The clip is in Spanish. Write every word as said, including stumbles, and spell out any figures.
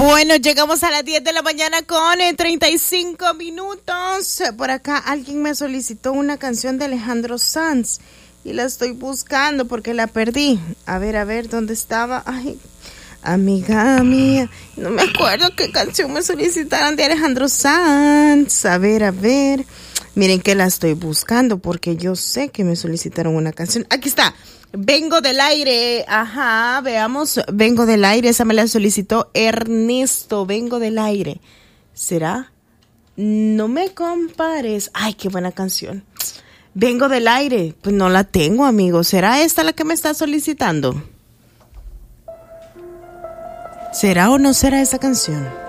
Bueno, llegamos a las diez de la mañana con eh, treinta y cinco minutos. Por acá alguien me solicitó una canción de Alejandro Sanz y la estoy buscando porque la perdí. A ver, a ver, ¿dónde estaba? Ay, amiga mía, no me acuerdo qué canción me solicitaron de Alejandro Sanz. A ver, a ver. Miren que la estoy buscando porque yo sé que me solicitaron una canción. Aquí está. Vengo del aire, ajá, veamos, vengo del aire, esa me la solicitó Ernesto, vengo del aire. ¿Será? No me compares. Ay, qué buena canción. Vengo del aire, pues no la tengo, amigo. ¿Será esta la que me está solicitando? ¿Será o no será esa canción?